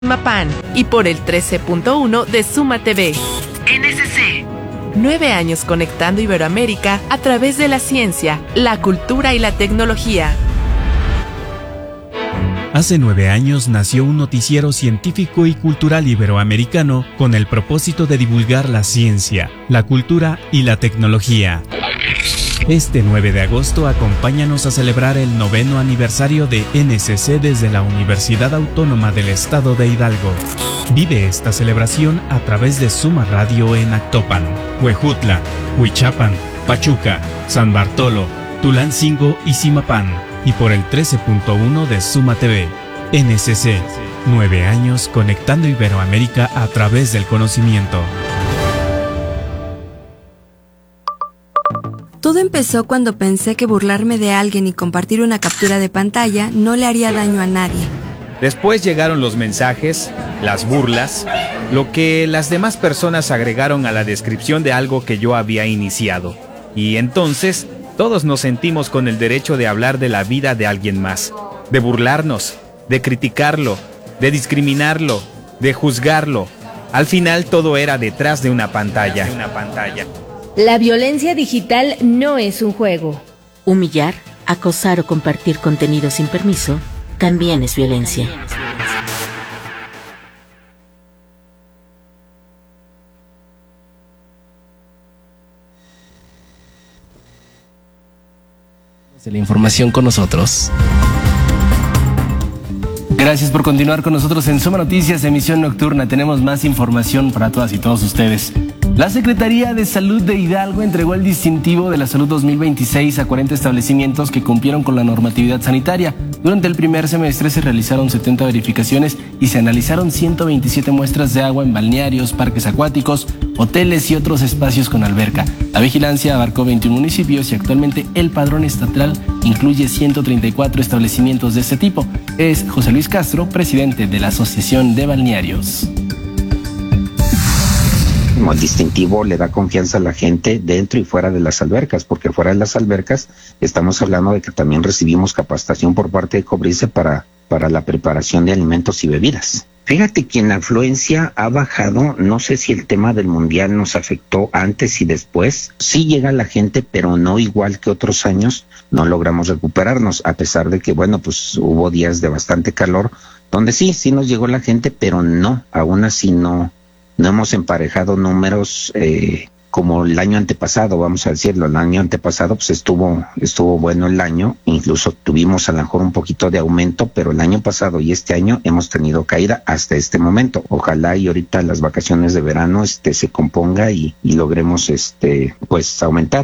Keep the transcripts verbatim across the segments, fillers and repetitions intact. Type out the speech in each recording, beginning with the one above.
Zimapán y por el trece punto uno de Suma T V. N S C. Nueve años conectando Iberoamérica a través de la ciencia, la cultura y la tecnología. Hace nueve años nació un noticiero científico y cultural iberoamericano con el propósito de divulgar la ciencia, la cultura y la tecnología. Este nueve de agosto acompáñanos a celebrar el noveno aniversario de N S C desde la Universidad Autónoma del Estado de Hidalgo. Vive esta celebración a través de Suma Radio en Actopan, Huejutla, Huichapan, Pachuca, San Bartolo, Tulancingo y Zimapán, y por el trece punto uno de Suma T V. N S C, nueve años conectando Iberoamérica a través del conocimiento. Todo empezó cuando pensé que burlarme de alguien y compartir una captura de pantalla no le haría daño a nadie. Después llegaron los mensajes, las burlas, lo que las demás personas agregaron a la descripción de algo que yo había iniciado. Y entonces, todos nos sentimos con el derecho de hablar de la vida de alguien más, de burlarnos, de criticarlo, de discriminarlo, de juzgarlo. Al final todo era detrás de una pantalla. Una pantalla. La violencia digital no es un juego. Humillar, acosar o compartir contenido sin permiso también es violencia. De la información con nosotros. Gracias por continuar con nosotros en Suma Noticias, emisión nocturna. Tenemos más información para todas y todos ustedes. La Secretaría de Salud de Hidalgo entregó el distintivo de la salud dos mil veintiséis a cuarenta establecimientos que cumplieron con la normatividad sanitaria. Durante el primer semestre se realizaron setenta verificaciones y se analizaron ciento veintisiete muestras de agua en balnearios, parques acuáticos, hoteles y otros espacios con alberca. La vigilancia abarcó veintiún municipios y actualmente el padrón estatal incluye ciento treinta y cuatro establecimientos de este tipo. Es José Luis Castro, presidente de la Asociación de Balnearios. El distintivo le da confianza a la gente dentro y fuera de las albercas, porque fuera de las albercas estamos hablando de que también recibimos capacitación por parte de Cobrice para, para la preparación de alimentos y bebidas. Fíjate que en la afluencia ha bajado, no sé si el tema del mundial nos afectó antes y después. Sí llega la gente, pero no igual que otros años, no logramos recuperarnos, a pesar de que, bueno, pues hubo días de bastante calor, donde sí, sí nos llegó la gente, pero no, aún así no. No hemos emparejado números eh, como el año antepasado, vamos a decirlo. El año antepasado pues estuvo estuvo bueno el año, incluso tuvimos a lo mejor un poquito de aumento, pero el año pasado y este año hemos tenido caída hasta este momento. Ojalá y ahorita las vacaciones de verano este se componga y, y logremos este pues aumentar.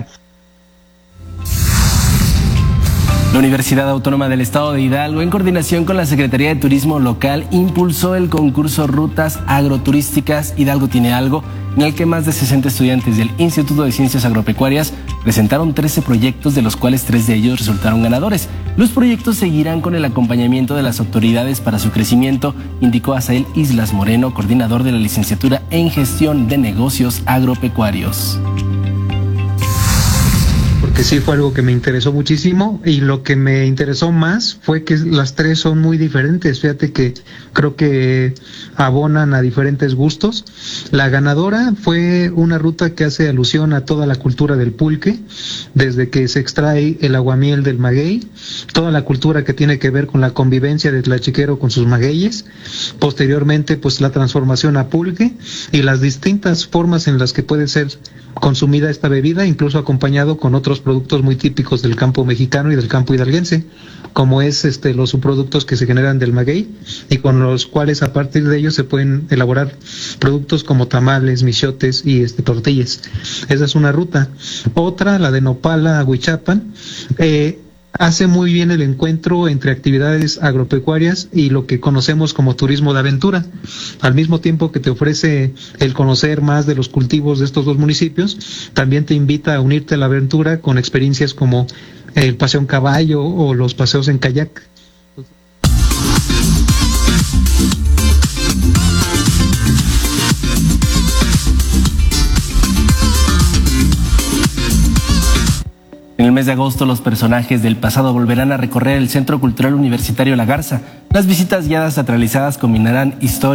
La Universidad Autónoma del Estado de Hidalgo, en coordinación con la Secretaría de Turismo Local, impulsó el concurso Rutas Agroturísticas Hidalgo Tiene Algo, en el que más de sesenta estudiantes del Instituto de Ciencias Agropecuarias presentaron trece proyectos, de los cuales tres de ellos resultaron ganadores. Los proyectos seguirán con el acompañamiento de las autoridades para su crecimiento, indicó Asael Islas Moreno, coordinador de la licenciatura en Gestión de Negocios Agropecuarios. Porque sí fue algo que me interesó muchísimo, y lo que me interesó más fue que las tres son muy diferentes. Fíjate que creo que abonan a diferentes gustos. La ganadora fue una ruta que hace alusión a toda la cultura del pulque, desde que se extrae el aguamiel del maguey, toda la cultura que tiene que ver con la convivencia de tlachiquero con sus magueyes, posteriormente pues la transformación a pulque y las distintas formas en las que puede ser consumida esta bebida, incluso acompañado con otros productos muy típicos del campo mexicano y del campo hidalguense, como es este los subproductos que se generan del maguey y con los cuales a partir de ellos se pueden elaborar productos como tamales, michotes y este tortillas. Esa es una ruta. Otra, la de Nopala a Huichapan, eh, hace muy bien el encuentro entre actividades agropecuarias y lo que conocemos como turismo de aventura. Al mismo tiempo que te ofrece el conocer más de los cultivos de estos dos municipios, también te invita a unirte a la aventura con experiencias como el paseo en caballo o los paseos en kayak. En el mes de agosto, los personajes del pasado volverán a recorrer el Centro Cultural Universitario La Garza. Las visitas guiadas teatralizadas combinarán historias